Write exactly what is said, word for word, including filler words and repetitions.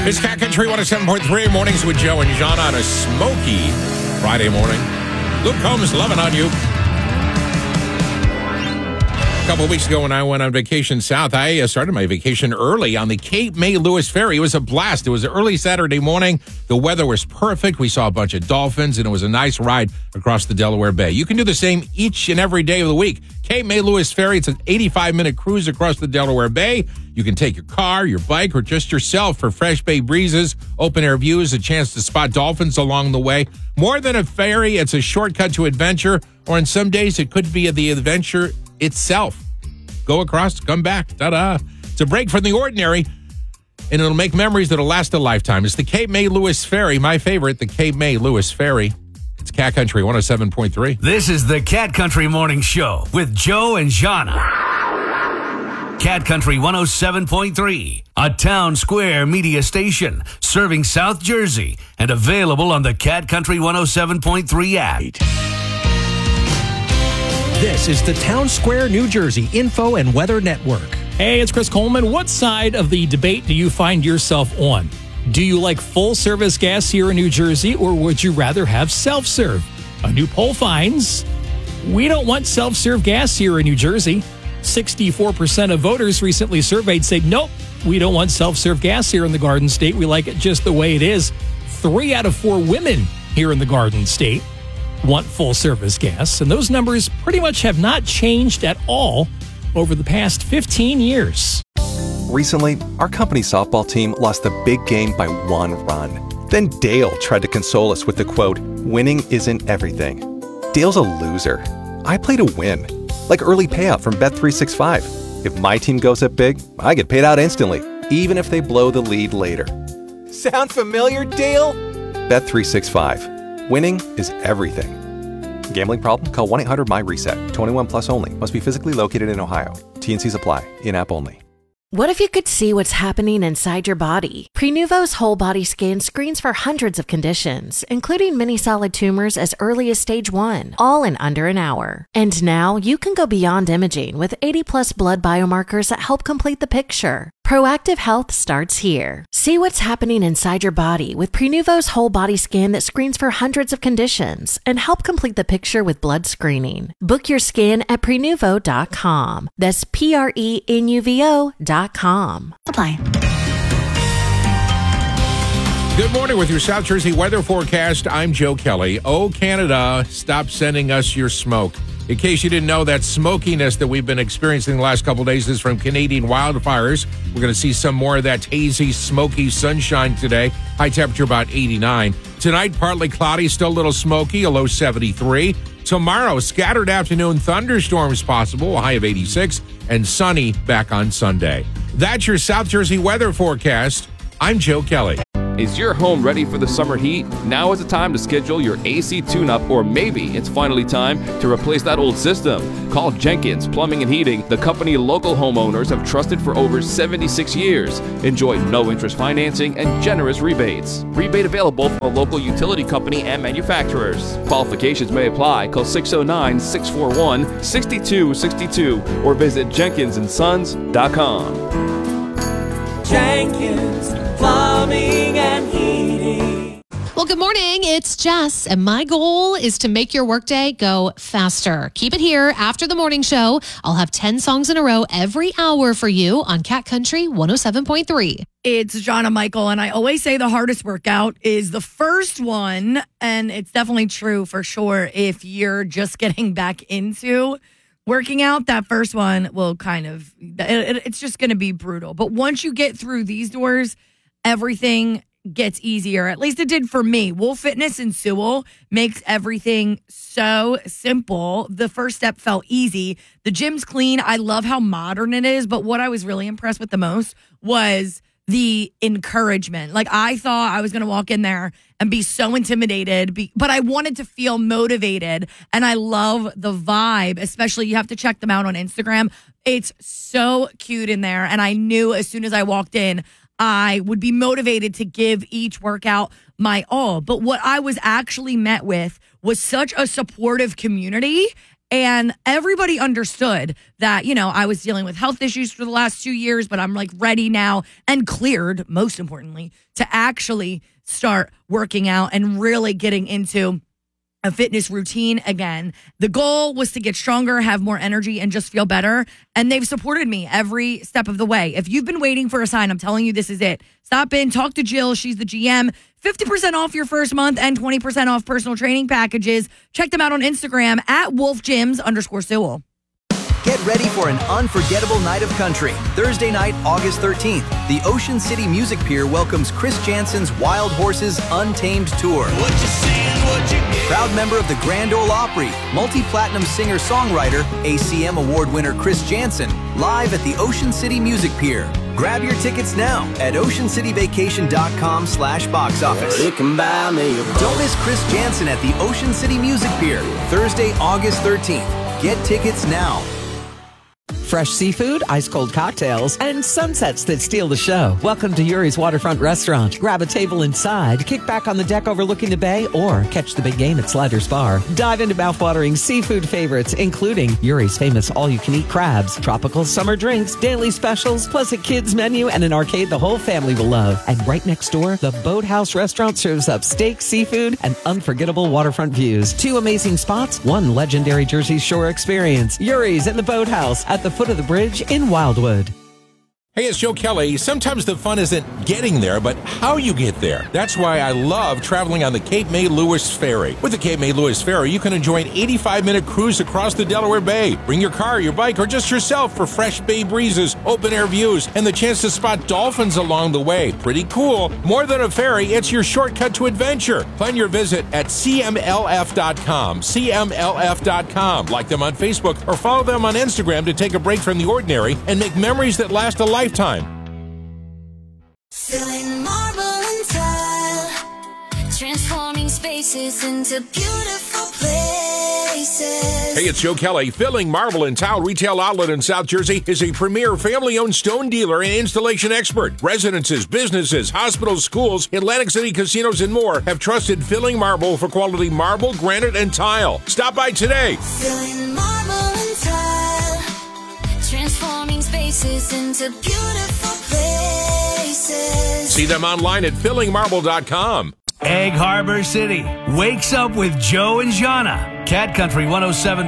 It's Cat Country one oh seven point three Mornings with Joe and John on a smoky Friday morning. Luke Combs loving on you. A couple of weeks ago when I went on vacation south, I uh, started my vacation early on the Cape May Lewis Ferry. It was a blast. It was an early Saturday morning. The weather was perfect. We saw a bunch of dolphins, and it was a nice ride across the Delaware Bay. You can do the same each and every day of the week. Cape May Lewis Ferry, it's an eighty-five minute cruise across the Delaware Bay. You can take your car, your bike, or just yourself for fresh bay breezes, open-air views, a chance to spot dolphins along the way. More than a ferry, it's a shortcut to adventure, or in some days, it could be the adventure itself. Go across, come back, ta-da. It's a break from the ordinary, and it'll make memories that'll last a lifetime. It's the Cape May Lewis Ferry, my favorite, the Cape May Lewis Ferry. It's Cat Country one oh seven point three. This is the Cat Country Morning Show with Joe and Jana. Cat Country one oh seven point three, a Town Square media station serving South Jersey and available on the Cat Country one oh seven point three app. This is the Town Square, New Jersey Info and Weather Network. Hey, it's Chris Coleman. What side of the debate do you find yourself on? Do you like full-service gas here in New Jersey, or would you rather have self-serve? A new poll finds we don't want self-serve gas here in New Jersey. sixty-four percent of voters recently surveyed said, nope, we don't want self-serve gas here in the Garden State. We like it just the way it is. Three out of four women here in the Garden State want full-service gas, and those numbers pretty much have not changed at all over the past fifteen years. Recently, our company softball team lost a big game by one run. Then Dale tried to console us with the quote, winning isn't everything. Dale's a loser. I play to win. Like early payout from Bet three sixty-five. If my team goes up big, I get paid out instantly, even if they blow the lead later. Sound familiar, Dale? Bet three sixty-five. Winning is everything. Gambling problem? Call one eight hundred M Y reset. twenty-one plus only. Must be physically located in Ohio. T and C's apply. In-app only. What if you could see what's happening inside your body? Prenuvo's whole body scan screens for hundreds of conditions, including many solid tumors as early as stage one, all in under an hour. And now you can go beyond imaging with eighty plus blood biomarkers that help complete the picture. Proactive health starts here. See what's happening inside your body with Prenuvo's whole body scan that screens for hundreds of conditions and help complete the picture with blood screening. Book your scan at prenuvo dot com. That's P R E N U V O dot com. Apply. Good morning with your South Jersey weather forecast. I'm Joe Kelly. Oh, Canada, stop sending us your smoke. In case you didn't know, that smokiness that we've been experiencing the last couple of days is from Canadian wildfires. We're going to see some more of that hazy, smoky sunshine today. High temperature about eighty-nine. Tonight, partly cloudy, still a little smoky, a low seventy-three. Tomorrow, scattered afternoon thunderstorms possible, a high of eighty-six, and sunny back on Sunday. That's your South Jersey weather forecast. I'm Joe Kelly. Is your home ready for the summer heat? Now is the time to schedule your A C tune-up, or maybe it's finally time to replace that old system. Call Jenkins Plumbing and Heating, the company local homeowners have trusted for over seventy-six years. Enjoy no-interest financing and generous rebates. Rebate available from a local utility company and manufacturers. Qualifications may apply. Call six oh nine, six four one, six two six two or visit jenkins and sons dot com. Jenkins Plumbing and Heating. Well, good morning. It's Jess, and my goal is to make your workday go faster. Keep it here after the morning show. I'll have ten songs in a row every hour for you on Cat Country one oh seven point three. It's Jonna Michael, and I always say the hardest workout is the first one, and it's definitely true for sure if you're just getting back into working out. That first one will kind of, it, it's just going to be brutal. But once you get through these doors, everything gets easier. At least it did for me. Wolf Fitness in Sewell makes everything so simple. The first step felt easy. The gym's clean. I love how modern it is. But what I was really impressed with the most was the encouragement. Like, I thought I was going to walk in there and be so intimidated, but I wanted to feel motivated. And I love the vibe, especially you have to check them out on Instagram. It's so cute in there. And I knew as soon as I walked in, I would be motivated to give each workout my all. But what I was actually met with was such a supportive community And everybody understood that, you know, I was dealing with health issues for the last two years, but I'm like ready now and cleared, most importantly, to actually start working out and really getting into a fitness routine again. The goal was to get stronger, have more energy, and just feel better. And they've supported me every step of the way. If you've been waiting for a sign, I'm telling you, this is it. Stop in, talk to Jill. She's the G M. fifty percent off your first month and twenty percent off personal training packages. Check them out on Instagram at wolfgyms underscore Sewell. Get ready for an unforgettable night of country. Thursday night, August thirteenth, the Ocean City Music Pier welcomes Chris Jansen's Wild Horses Untamed Tour. What you seeing, what you get. Proud member of the Grand Ole Opry, multi-platinum singer-songwriter, A C M Award winner Chris Jansen, live at the Ocean City Music Pier. Grab your tickets now at oceancityvacation.com slash box office. Well, it can buy me a Don't miss Chris Jansen at the Ocean City Music Pier, Thursday, August thirteenth. Get tickets now. Fresh seafood, ice-cold cocktails, and sunsets that steal the show. Welcome to Yuri's Waterfront Restaurant. Grab a table inside, kick back on the deck overlooking the bay, or catch the big game at Sliders Bar. Dive into mouthwatering seafood favorites, including Yuri's famous all-you-can-eat crabs, tropical summer drinks, daily specials, plus a kids menu and an arcade the whole family will love. And right next door, the Boathouse Restaurant serves up steak, seafood, and unforgettable waterfront views. Two amazing spots, one legendary Jersey Shore experience. Yuri's and the Boathouse at the foot of the bridge in Wildwood. Hey, it's Joe Kelly. Sometimes the fun isn't getting there, but how you get there. That's why I love traveling on the Cape May Lewis Ferry. With the Cape May Lewis Ferry, you can enjoy an eighty-five minute cruise across the Delaware Bay. Bring your car, your bike, or just yourself for fresh bay breezes, open-air views, and the chance to spot dolphins along the way. Pretty cool. More than a ferry, it's your shortcut to adventure. Plan your visit at C M L F dot com. C M L F dot com. Like them on Facebook or follow them on Instagram to take a break from the ordinary and make memories that last a lifetime. Filling marble and tile, transforming spaces into beautiful places. Hey, it's Joe Kelly. Filling Marble and Tile Retail Outlet in South Jersey is a premier family-owned stone dealer and installation expert. Residences, businesses, hospitals, schools, Atlantic City casinos, and more have trusted Filling Marble for quality marble, granite, and tile. Stop by today. Filling marble and tile, transforming spaces into beautiful places. See them online at filling marble dot com. Egg Harbor City wakes up with Joe and Jana. Cat Country one oh seven